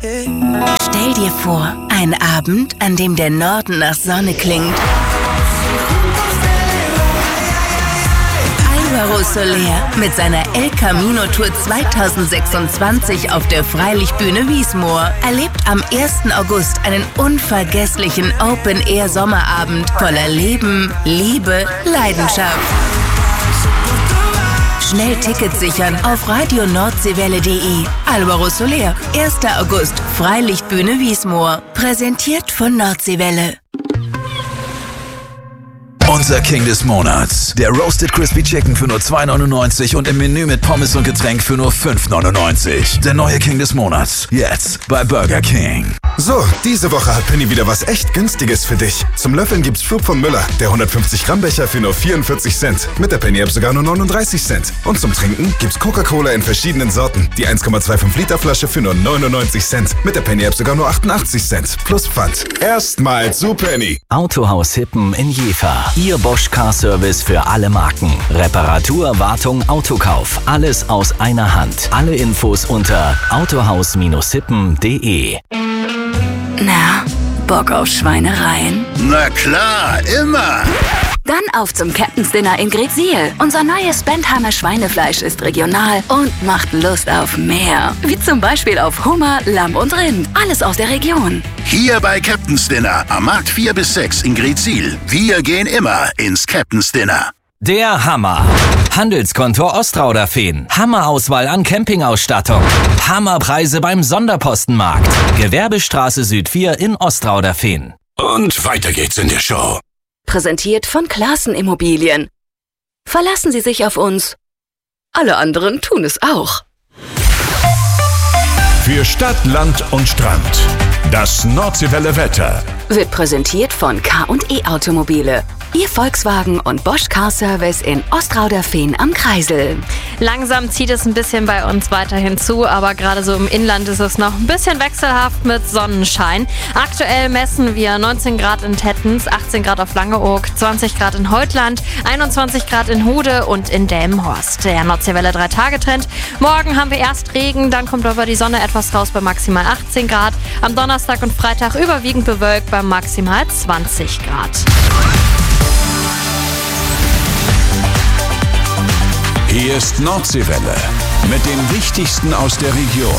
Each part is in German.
Stell dir vor, ein Abend, an dem der Norden nach Sonne klingt. Álvaro Soler mit seiner El Camino Tour 2026 auf der Freilichtbühne Wiesmoor erlebt am 1. August einen unvergesslichen Open-Air-Sommerabend voller Leben, Liebe, Leidenschaft. Schnell Tickets sichern auf radioNordseewelle.de. Álvaro Soler, 1. August, Freilichtbühne Wiesmoor. Präsentiert von Nordseewelle. Unser King des Monats. Der Roasted Crispy Chicken für nur $2,99 und im Menü mit Pommes und Getränk für nur $5,99. Der neue King des Monats. Jetzt bei Burger King. So, diese Woche hat Penny wieder was echt Günstiges für dich. Zum Löffeln gibt's Flug von Müller. Der 150 Gramm Becher für nur 44 Cent. Mit der Penny App sogar nur 39 Cent. Und zum Trinken gibt's Coca-Cola in verschiedenen Sorten. Die 1,25 Liter Flasche für nur 99 Cent. Mit der Penny App sogar nur 88 Cent. Plus Pfand. Erstmal zu Penny. Autohaus Hippen in Jever. Ihr Bosch Car Service für alle Marken. Reparatur, Wartung, Autokauf. Alles aus einer Hand. Alle Infos unter autohaus-hippen.de. Na, Bock auf Schweinereien? Na klar, immer! Dann auf zum Captain's Dinner in Greetsiel. Unser neues Bentheimer Schweinefleisch ist regional und macht Lust auf mehr. Wie zum Beispiel auf Hummer, Lamm und Rind. Alles aus der Region. Hier bei Captain's Dinner am Markt 4 bis 6 in Greetsiel. Wir gehen immer ins Captain's Dinner. Der Hammer. Handelskontor Ostrauderfehn. Hammerauswahl an Campingausstattung. Hammerpreise beim Sonderpostenmarkt. Gewerbestraße Süd 4 in Ostrauderfehn. Und weiter geht's in der Show. Präsentiert von Klaassen Immobilien. Verlassen Sie sich auf uns. Alle anderen tun es auch. Für Stadt, Land und Strand. Das Nordseewelle Wetter. Wird präsentiert von K&E Automobile. Ihr Volkswagen und Bosch Car Service in Ostrauderfehn am Kreisel. Langsam zieht es ein bisschen bei uns weiterhin zu, aber gerade so im Inland ist es noch ein bisschen wechselhaft mit Sonnenschein. Aktuell messen wir 19 Grad in Tettens, 18 Grad auf Langeoog, 20 Grad in Heutland, 21 Grad in Hude und in Delmenhorst. Der Nordseewelle 3-Tage-Trend. Morgen haben wir erst Regen, dann kommt aber die Sonne etwas raus bei maximal 18 Grad. Am Donnerstag und Freitag überwiegend bewölkt bei maximal 20 Grad. Hier ist Nordseewelle mit dem Wichtigsten aus der Region.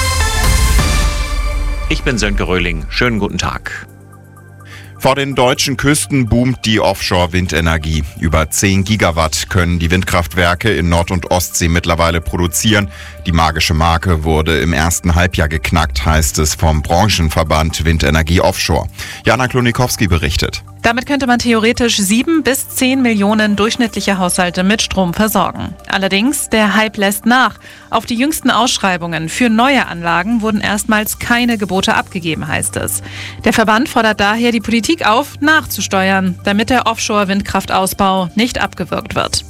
Ich bin Sönke Röhling. Schönen guten Tag. Vor den deutschen Küsten boomt die Offshore-Windenergie. Über 10 Gigawatt können die Windkraftwerke in Nord- und Ostsee mittlerweile produzieren. Die magische Marke wurde im ersten Halbjahr geknackt, heißt es vom Branchenverband Windenergie Offshore. Jana Klonikowski berichtet. Damit könnte man theoretisch 7 bis 10 Millionen durchschnittliche Haushalte mit Strom versorgen. Allerdings, der Hype lässt nach. Auf die jüngsten Ausschreibungen für neue Anlagen wurden erstmals keine Gebote abgegeben, heißt es. Der Verband fordert daher die Politik auf, nachzusteuern, damit der Offshore-Windkraftausbau nicht abgewürgt wird.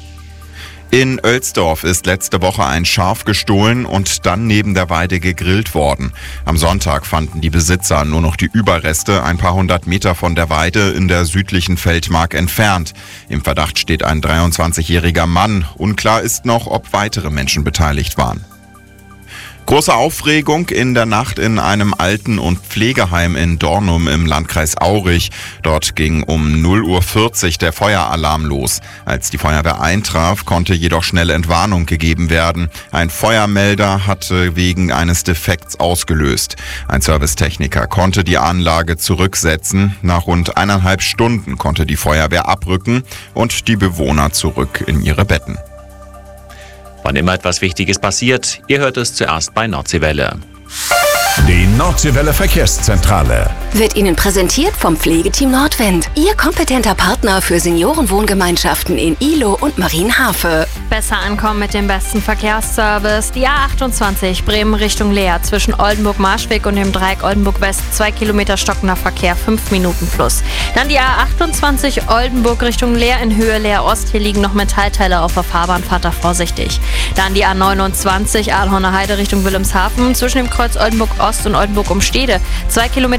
In Oelsdorf ist letzte Woche ein Schaf gestohlen und dann neben der Weide gegrillt worden. Am Sonntag fanden die Besitzer nur noch die Überreste ein paar hundert Meter von der Weide in der südlichen Feldmark entfernt. Im Verdacht steht ein 23-jähriger Mann. Unklar ist noch, ob weitere Menschen beteiligt waren. Große Aufregung in der Nacht in einem Alten- und Pflegeheim in Dornum im Landkreis Aurich. Dort ging um 0:40 Uhr der Feueralarm los. Als die Feuerwehr eintraf, konnte jedoch schnell Entwarnung gegeben werden. Ein Feuermelder hatte wegen eines Defekts ausgelöst. Ein Servicetechniker konnte die Anlage zurücksetzen. Nach rund 1,5 Stunden konnte die Feuerwehr abrücken und die Bewohner zurück in ihre Betten. Wann immer etwas Wichtiges passiert, ihr hört es zuerst bei Nordseewelle. Die Nordseewelle Verkehrszentrale Wird Ihnen präsentiert vom Pflegeteam Nordwind. Ihr kompetenter Partner für Seniorenwohngemeinschaften in Ihlow und Marienhafe. Besser ankommen mit dem besten Verkehrsservice. Die A28 Bremen Richtung Leer zwischen Oldenburg-Marschweg und dem Dreieck Oldenburg-West 2 Kilometer stockender Verkehr, 5 Minuten plus. Dann die A28 Oldenburg Richtung Leer in Höhe Leer-Ost. Hier liegen noch Metallteile auf der Fahrbahn, fahrt da vorsichtig. Dann die A29 Ahlhorner Heide Richtung Wilhelmshaven zwischen dem Kreuz Oldenburg-Ost und Oldenburg-Umstede. 2 Kilometer stockender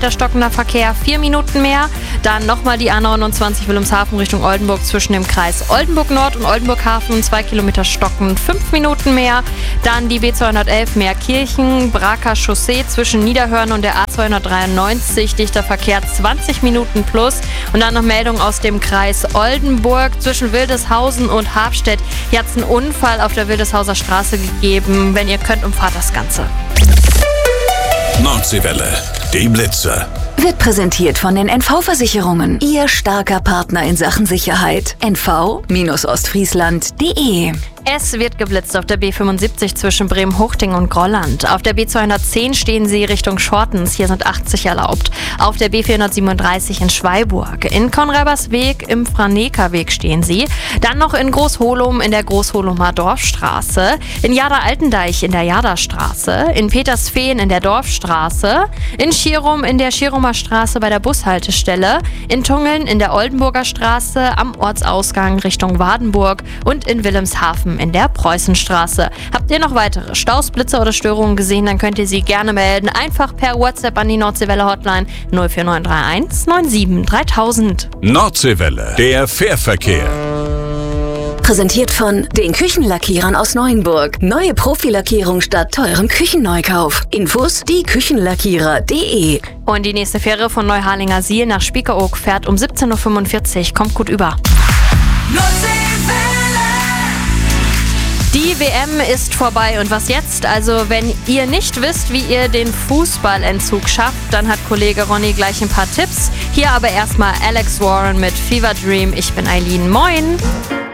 stockender Verkehr 4 Minuten mehr. Dann nochmal die A29 Wilhelmshaven Richtung Oldenburg zwischen dem Kreis Oldenburg Nord und Oldenburg Hafen 2 Kilometer stockend 5 Minuten mehr. Dann die B211 Meerkirchen, Braker Chaussee zwischen Niederhörn und der A293 dichter Verkehr 20 Minuten plus. Und dann noch Meldung aus dem Kreis Oldenburg zwischen Wildeshausen und Habstedt. Hier hat es einen Unfall auf der Wildeshauser Straße gegeben. Wenn ihr könnt, umfahrt das Ganze. Nordseewelle, die Blitze. Wird präsentiert von den NV-Versicherungen. Ihr starker Partner in Sachen Sicherheit. NV-Ostfriesland.de. Es wird geblitzt auf der B75 zwischen Bremen-Huchting und Grolland. Auf der B210 stehen Sie Richtung Schortens. Hier sind 80 erlaubt. Auf der B437 in Schweiburg. In Konrabersweg im Franekerweg stehen Sie. Dann noch in Großholum in der Großholumer Dorfstraße. In Jada-Altendeich in der Jadastraße. In Petersfehn in der Dorfstraße. In Schierum in der Schierumer Straße bei der Bushaltestelle. In Tungeln in der Oldenburger Straße am Ortsausgang Richtung Wadenburg. Und in Wilhelmshaven in der Preußenstraße. Habt ihr noch weitere Staus, Blitzer oder Störungen gesehen, dann könnt ihr sie gerne melden. Einfach per WhatsApp an die Nordseewelle Hotline 04931 97 3000. Nordseewelle, der Fährverkehr. Präsentiert von den Küchenlackierern aus Neuenburg. Neue Profilackierung statt teurem Küchenneukauf. Infos dieKüchenlackierer.de. Und die nächste Fähre von Neuharlinger Siel nach Spiekeroog fährt um 17.45 Uhr. Kommt gut über. Die WM ist vorbei und was jetzt? Also wenn ihr nicht wisst, wie ihr den Fußballentzug schafft, dann hat Kollege Ronny gleich ein paar Tipps. Hier aber erstmal Alex Warren mit Fever Dream. Ich bin Eileen. Moin!